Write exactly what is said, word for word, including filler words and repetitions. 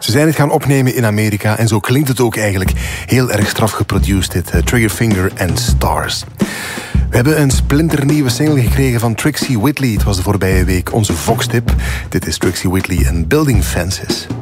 Ze zijn het gaan opnemen in Amerika en zo klinkt het ook eigenlijk heel erg straf geproduced, dit uh, Triggerfinger and Stars. We hebben een splinternieuwe single gekregen van Trixie Whitley. Het was de voorbije week onze Vox-tip. Dit is Trixie Whitley en Building Fences.